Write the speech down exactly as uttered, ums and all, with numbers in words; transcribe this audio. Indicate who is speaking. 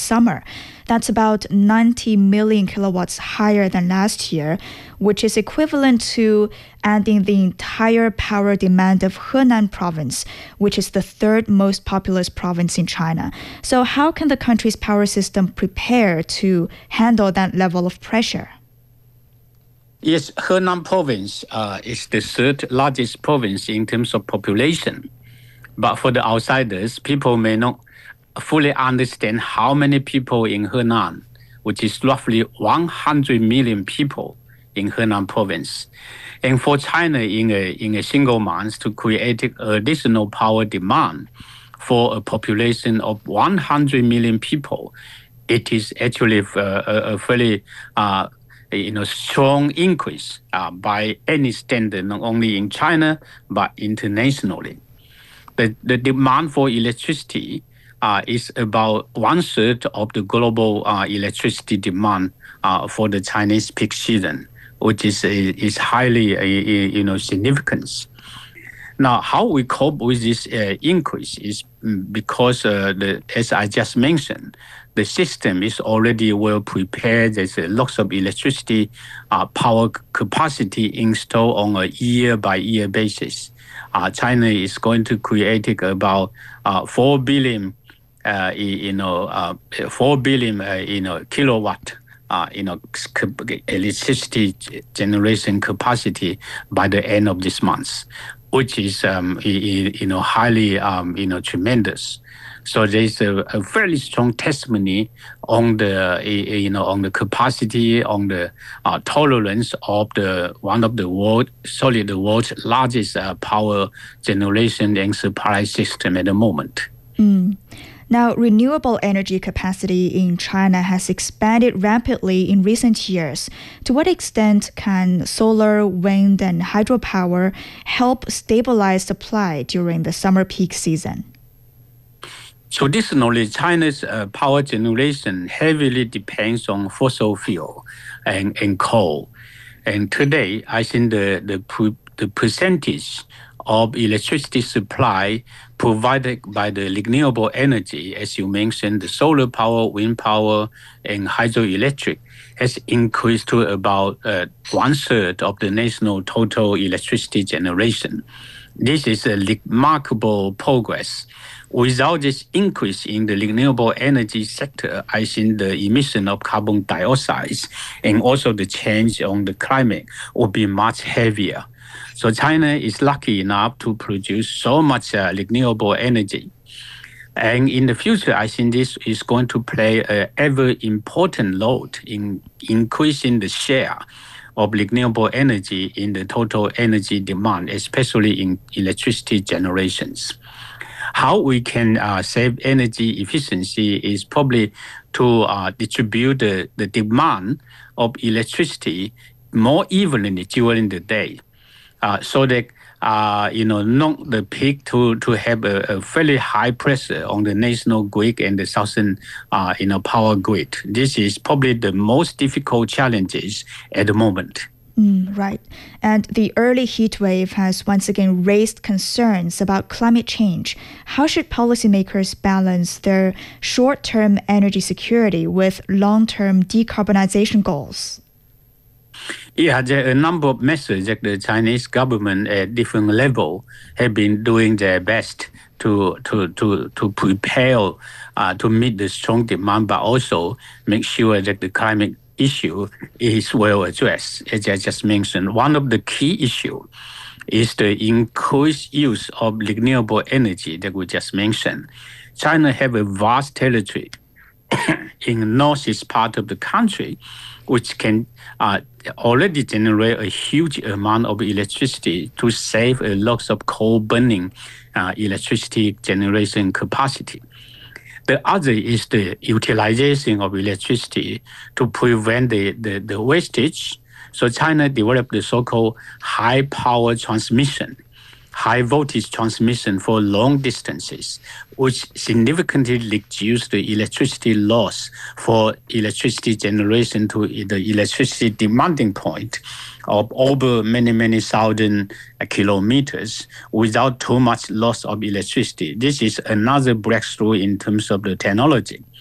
Speaker 1: summer. That's about ninety million kilowatts higher than last year, which is equivalent to adding the entire power demand of Henan province, which is the third most populous province in China. So how can the country's power system prepare to handle that level of pressure?
Speaker 2: Yes, Henan province uh, is the third largest province in terms of population. But for the outsiders, people may not fully understand how many people in Henan, which is roughly one hundred million people in Henan province. And for China in a, in a single month to create additional power demand for a population of one hundred million people, it is actually a, a, a very uh, you know, strong increase uh, by any standard, not only in China, but internationally. The, the demand for electricity uh, is about one third of the global uh, electricity demand uh, for the Chinese peak season, which is is highly uh, you know significant. Now, how we cope with this uh, increase is because, uh, the, as I just mentioned, the system is already well prepared. There's uh, lots of electricity uh, power capacity installed on a year-by-year basis. Uh, China is going to create about uh, four billion, uh, you know, uh, four billion, uh, you know, kilowatt, uh, you know, electricity generation capacity by the end of this month, which is, um, you know, highly, um, you know, tremendous. So there's a, a very strong testimony on the, you know, on the capacity, on the uh, tolerance of the one of the world, sorry, the world's largest uh, power generation and supply system at the moment.
Speaker 1: Mm. Now, renewable energy capacity in China has expanded rapidly in recent years. To what extent can solar, wind, and hydropower help stabilize supply during the summer peak season?
Speaker 2: Traditionally, China's uh, power generation heavily depends on fossil fuel and, and coal. And today, I think the, the, the percentage of electricity supply provided by the renewable energy, as you mentioned, the solar power, wind power, and hydroelectric, has increased to about uh, one third of the national total electricity generation. This is a remarkable progress. Without this increase in the renewable energy sector, I think the emission of carbon dioxide and also the change on the climate will be much heavier. So China is lucky enough to produce so much uh, renewable energy. And in the future, I think this is going to play an ever important role in increasing the share of renewable energy in the total energy demand, especially in electricity generations. How we can uh, save energy efficiency is probably to uh, distribute the, the demand of electricity more evenly during the day, uh, so that uh, you know not the peak to to have a, a fairly high pressure on the national grid and the southern uh, you know power grid. This is probably the most difficult challenges at the moment.
Speaker 1: Mm, right. And the early heat wave has once again raised concerns about climate change. How should policymakers balance their short-term energy security with long-term decarbonization goals?
Speaker 2: Yeah, there are a number of measures that the Chinese government at different levels have been doing their best to to to to prepare uh, to meet the strong demand, but also make sure that the climate issue is well addressed. As I just mentioned, one of the key issues is the increased use of renewable energy that we just mentioned. China have a vast territory in the northeast part of the country, which can uh, already generate a huge amount of electricity to save a lot of coal burning uh, electricity generation capacity. The other is the utilization of electricity to prevent the, the, the wastage. So China developed the so-called high power transmission, high voltage transmission for long distances, which significantly reduced the electricity loss for electricity generation to the electricity demanding point of over many, many thousand kilometers without too much loss of electricity. This is another breakthrough in terms of the technology.